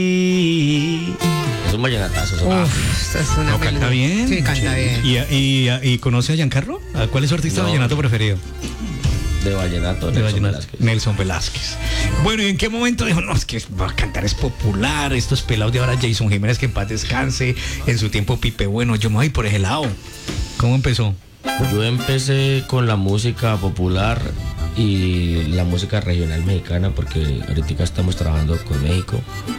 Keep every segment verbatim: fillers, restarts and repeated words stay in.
Es un vallenatazo. Es una... Uf, es una ¿No canta bien? Sí, canta bien. ¿Y, y, y conoce a Giancarlo? ¿Cuál es su artista No. vallenato preferido? De vallenato, De Nelson vallenato. Velázquez. Nelson Velázquez. Bueno, ¿y en qué momento dijo, no, es que va a cantar, es popular, estos pelados de ahora, Jason Jiménez, que en paz descanse, en su tiempo Pipe Bueno, yo me voy por ese lado? ¿Cómo empezó? Yo empecé con la música popular y la música regional mexicana porque ahorita estamos trabajando con México.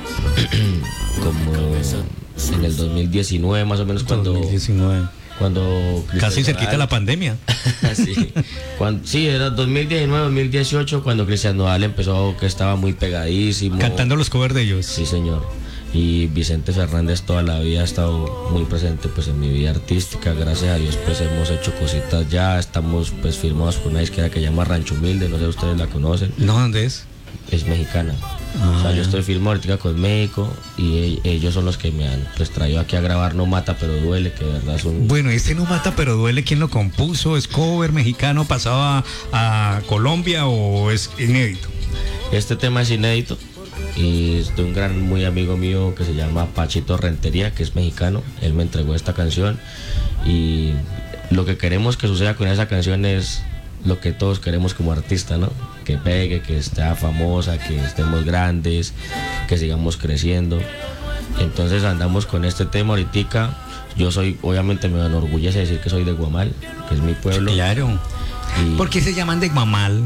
Como en el dos mil diecinueve más o menos cuando... dos mil diecinueve. Cuando Casi cerquita de la pandemia. sí, cuando, sí, era dos mil diecinueve, dos mil dieciocho cuando Cristian Nodal empezó, que estaba muy pegadísimo. Cantando los covers de ellos. Sí, señor. Y Vicente Fernández toda la vida ha estado muy presente pues en mi vida artística. Gracias a Dios pues hemos hecho cositas ya. Estamos pues firmados por una disquera que se llama Rancho Humilde, no sé si ustedes la conocen. No, ¿dónde es? Es mexicana. Ah, o sea, yo ya. estoy firmado ahorita con México y e- ellos son los que me han pues traído aquí a grabar No Mata Pero Duele, que de verdad es un... Bueno, este No Mata Pero Duele, ¿quién lo compuso? ¿Es cover mexicano pasado a, a Colombia o es inédito? Este tema es inédito y es de un gran muy amigo mío que se llama Pachito Rentería, que es mexicano. Él me entregó esta canción y lo que queremos que suceda con esa canción es lo que todos queremos como artista, ¿no? Que pegue, que esté famosa, que estemos grandes, que sigamos creciendo. Entonces andamos con este tema ahorita. Yo soy, obviamente me enorgullece decir que soy de Guamal, que es mi pueblo. Claro. Y- ¿Por qué se llaman de Guamal?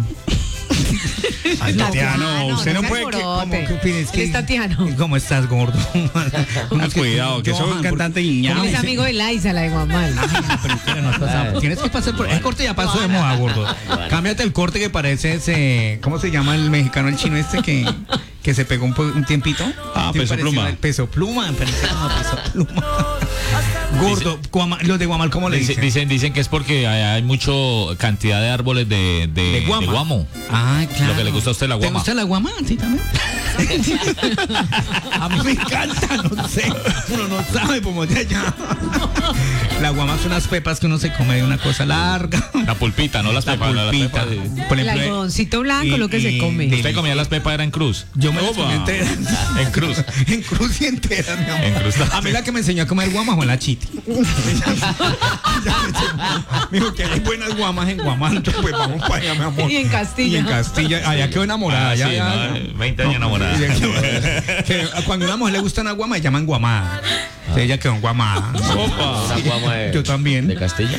Ay, No, Tatiano, Juan, no, usted no, no se puede que, alborote. ¿cómo que opines? Él es Tatiano. ¿Cómo estás, gordo? Ah, cuidado, que soy un cantante guiñado. Es amigo de Laisa, la de Guamal. Pero usted no has pasado. Tienes que pasar por... El corte ya pasó de moda, gordo. Cámbiate el corte que parece ese... ¿Cómo se llama el mexicano, el chino este que, que se pegó un, po- un tiempito? Ah, Sí, Peso parecía Pluma. el Peso Pluma, parecía, no, Peso Pluma. Gordo, Guama- los de Guamal, ¿cómo le Dice- dicen? Dicen, dicen que es porque hay, hay mucho cantidad de árboles de, de, De guama. de guamo. Ah, claro. Lo que le gusta a usted la ¿Te guama. gusta la guama? Sí, también. A mí me encanta, no sé. Uno no sabe cómo de allá. La guama son unas pepas que uno se come de una cosa larga. La pulpita, no las La pepas. las pulpita. pepas de- Por El ejemplo, algodoncito blanco, y- lo que se y come. de- Usted comía las pepas, era en cruz. Yo me las Opa. comí enteras. En cruz. En cruz y enteras, mi amor. En cruz. A mí la que me enseñó a comer guama fue la Chiti. Ella- ella me enseñó. Me dijo que hay buenas guamas en Guamal, pues vamos para allá, mi amor. Y en Castilla. Y en Castilla. Allá quedó enamorada. Ah, allá, sí, allá- no, veinte años enamorada. ella quedó- que cuando a una mujer le gusta una guama, le llaman guamada. Entonces ella quedó en guamada. Una guama de, Yo también. de Castilla.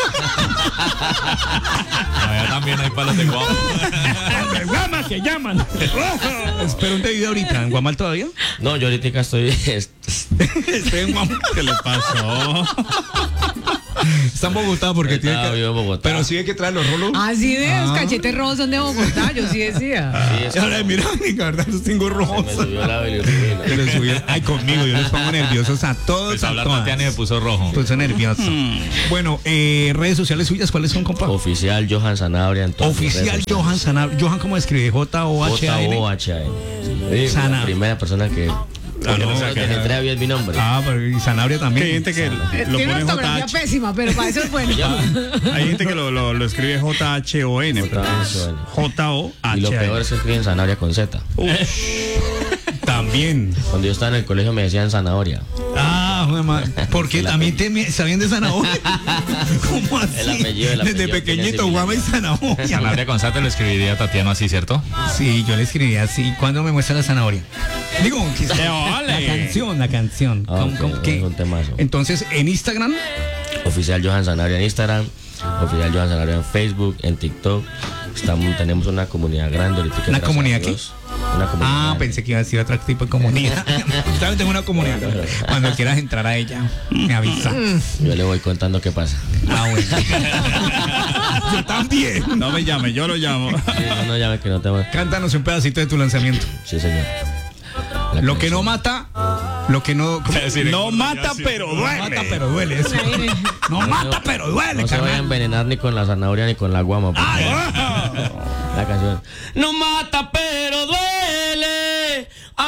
Allá también hay palos de guamo. ¡De guama que llaman! Espero un debido ahorita. ¿En Guamal todavía? No, yo ahorita estoy... Estoy en Guamal. ¿Qué le pasó? Está en Bogotá porque tiene Estaba que... vivo en Bogotá. Pero sí hay que traer los rolos. Así de los Ah. cachetes rojos son de Bogotá, yo sí decía. Sí, es Y ahora, mira, mi verdad, los tengo se rojos. me subió la bilirrubina. Que les subió- Ay, conmigo, yo les pongo nerviosos a todos. Pues a hablar todas. Tatiana y me puso rojo. Puso nervioso. Bueno, eh, redes sociales suyas, ¿cuáles son, compa? Oficial Johan Sanabria en todas las Oficial redes Johan Sanabria. Johan, ¿cómo escribe? J O H A J N. O H A N. Sí, Sana. la primera persona que... Ah, no, no, o sea, que que- le trae bien mi nombre. Ah, pero y Sanabria también. Hay gente que lo Tiene pone una ortografía J H. pésima, pero para eso es bueno. Hay gente que lo, lo, lo escribe J H O N, pero es J O Y lo H peor A es que escriben Sanabria con Z. También. Cuando yo estaba en el colegio me decían zanahoria. Ah, mamá. Porque también te me- sabían de zanahoria. ¿Cómo así? El apellido, el apellido Desde tiene pequeñito, similitud. guama y zanahoria. Sanabria con Sata lo escribiría a Tatiana así, ¿cierto? Sí, yo le escribí así. ¿Cuándo me muestra la zanahoria? Digo, quizá- ¡Qué la ole! canción, la canción. Ah, ¿Cómo- ok, cómo- qué? es un temazo. Entonces, en Instagram, Oficial Johan Sanabria en Instagram. Oficial Johan Sanabria en Facebook, en TikTok. Estamos, tenemos una comunidad grande. ahorita, ¿Una gracias comunidad a qué? Dios, Una comunidad ah, grande. pensé que iba a decir otro tipo de comunidad. ¿Sabes? Tengo una comunidad. Cuando quieras entrar a ella, me avisa. Yo le voy contando qué pasa. Ah, bueno. Yo también. No me llame, yo lo llamo. Sí, no, no llame que no tengo. Cántanos un pedacito de tu lanzamiento. Sí, señor. La Lo que canción. no mata, lo que no... ¿cómo? No mata, pero No mata, duele. pero duele. Eso. No mata, pero duele, No se vaya a carnal. envenenar ni con la zanahoria ni con la guama. por favor. La canción. No mata, pero duele.